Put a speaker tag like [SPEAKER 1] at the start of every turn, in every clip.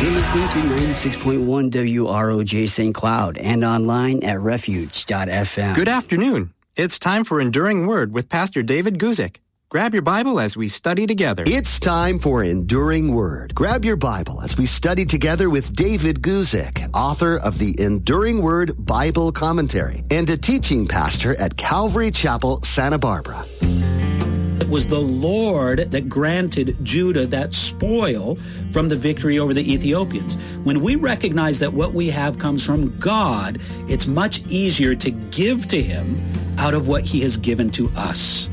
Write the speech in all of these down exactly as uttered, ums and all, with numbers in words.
[SPEAKER 1] You're listening to ninety-six point one W R O J Saint Cloud and online at refuge dot f m.
[SPEAKER 2] Good afternoon. It's time for Enduring Word with Pastor David Guzik. Grab your Bible as we study together.
[SPEAKER 3] It's time for Enduring Word. Grab your Bible as we study together with David Guzik, author of the Enduring Word Bible Commentary and a teaching pastor at Calvary Chapel, Santa Barbara.
[SPEAKER 4] It was the Lord that granted Judah that spoil from the victory over the Ethiopians. When we recognize that what we have comes from God, it's much easier to give to him out of what he has given to us.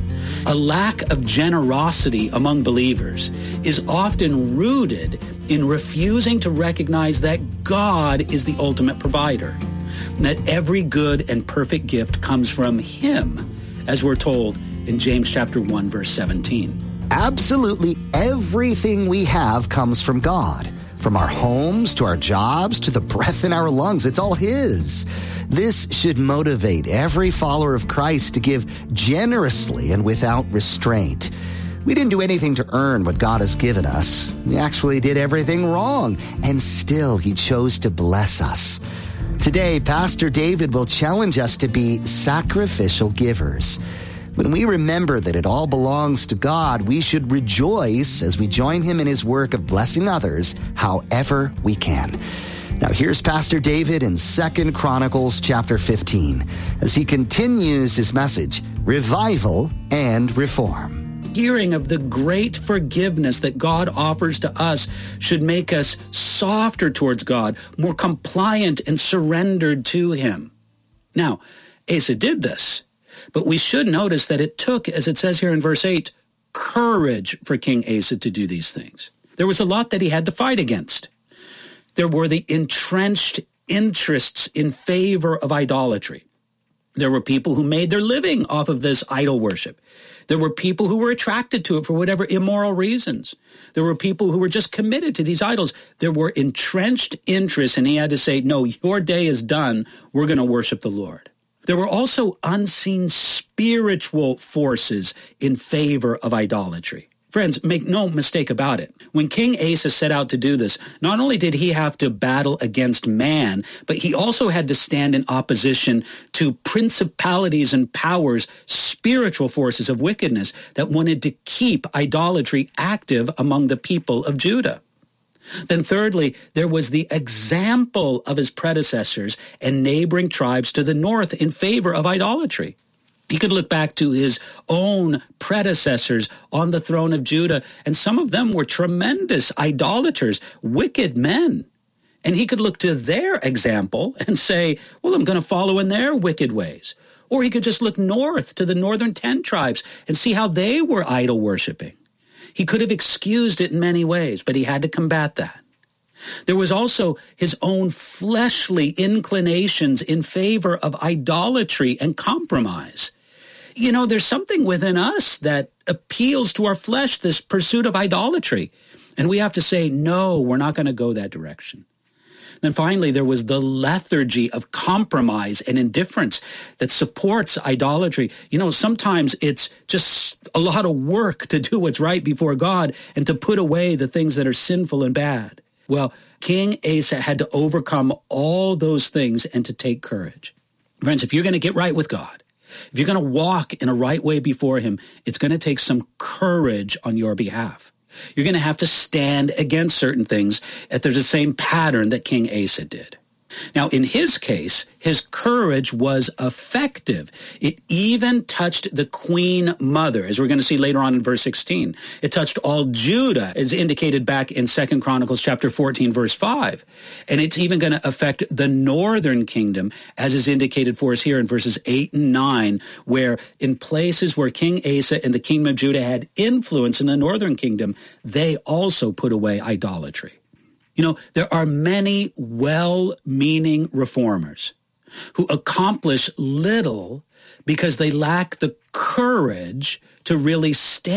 [SPEAKER 4] A lack of generosity among believers is often rooted in refusing to recognize that God is the ultimate provider, and that every good and perfect gift comes from him, as we're told in James chapter one, verse seventeen.
[SPEAKER 3] Absolutely everything we have comes from God. From our homes to our jobs to the breath in our lungs, it's all his. This should motivate every follower of Christ to give generously and without restraint. We didn't do anything to earn what God has given us. We actually did everything wrong, and still he chose to bless us. Today, Pastor David will challenge us to be sacrificial givers. When we remember that it all belongs to God, we should rejoice as we join him in his work of blessing others however we can. Now here's Pastor David in Second Chronicles chapter fifteen as he continues his message, Revival and Reform.
[SPEAKER 4] Hearing of the great forgiveness that God offers to us should make us softer towards God, more compliant and surrendered to him. Now, Asa did this. But we should notice that it took, as it says here in verse eight, courage for King Asa to do these things. There was a lot that he had to fight against. There were the entrenched interests in favor of idolatry. There were people who made their living off of this idol worship. There were people who were attracted to it for whatever immoral reasons. There were people who were just committed to these idols. There were entrenched interests, and he had to say, no, your day is done. We're going to worship the Lord. There were also unseen spiritual forces in favor of idolatry. Friends, make no mistake about it. When King Asa set out to do this, not only did he have to battle against man, but he also had to stand in opposition to principalities and powers, spiritual forces of wickedness that wanted to keep idolatry active among the people of Judah. Then thirdly, there was the example of his predecessors and neighboring tribes to the north in favor of idolatry. He could look back to his own predecessors on the throne of Judah, and some of them were tremendous idolaters, wicked men. And he could look to their example and say, well, I'm going to follow in their wicked ways. Or he could just look north to the northern ten tribes and see how they were idol worshiping. He could have excused it in many ways, but he had to combat that. There was also his own fleshly inclinations in favor of idolatry and compromise. You know, there's something within us that appeals to our flesh, this pursuit of idolatry. And we have to say, no, we're not going to go that direction. Then finally, there was the lethargy of compromise and indifference that supports idolatry. You know, sometimes it's just a lot of work to do what's right before God and to put away the things that are sinful and bad. Well, King Asa had to overcome all those things and to take courage. Friends, if you're going to get right with God, if you're going to walk in a right way before him, it's going to take some courage on your behalf. You're going to have to stand against certain things if there's the same pattern that King Asa did. Now, in his case, his courage was effective. It even touched the queen mother, as we're going to see later on in verse sixteen. It touched all Judah, as indicated back in Second Chronicles chapter fourteen, verse five. And it's even going to affect the northern kingdom, as is indicated for us here in verses eight and nine, where in places where King Asa and the kingdom of Judah had influence in the northern kingdom, they also put away idolatry. You know, there are many well-meaning reformers who accomplish little because they lack the courage to really stand